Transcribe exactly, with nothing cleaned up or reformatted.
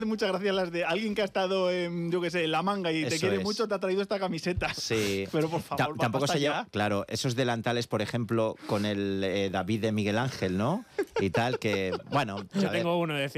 Muchas gracias las de alguien que ha estado en, yo qué sé, en La Manga y te Eso quiere es. mucho, te ha traído esta camiseta. Sí. Pero por favor, Ta- tampoco basta se lleva, ya. claro, esos delantales, por ejemplo, con el eh, David de Miguel Ángel, ¿no? Y tal, que, bueno, Yo a ver, tengo uno de